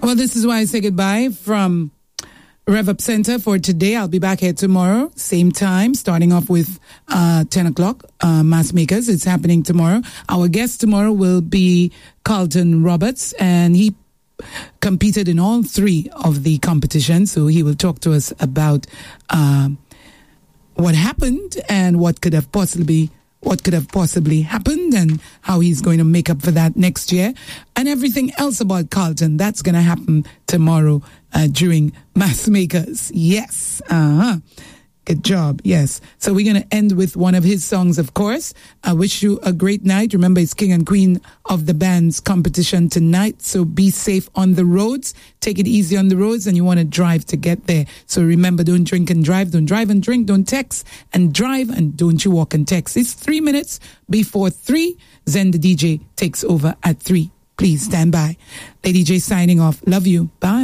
Well, this is why I say goodbye from Rev Up Center for today. I'll be back here tomorrow, same time, starting off with 10 o'clock, Mass Makers. It's happening tomorrow. Our guest tomorrow will be Carlton Roberts, and he competed in all three of the competitions. So he will talk to us about what happened and what could have possibly happened and how he's going to make up for that next year, and everything else about Carlton. That's going to happen tomorrow during Mass Makers. Yes. Good job. Yes. So we're going to end with one of his songs, of course. I wish you a great night. Remember, it's King and Queen of the Bands competition tonight. So be safe on the roads. Take it easy on the roads, and you want to drive to get there. So remember, don't drink and drive. Don't drive and drink. Don't text and drive. And don't you walk and text. It's 3 minutes before 3. Zen the DJ takes over at 3. Please stand by. Lady J signing off. Love you. Bye.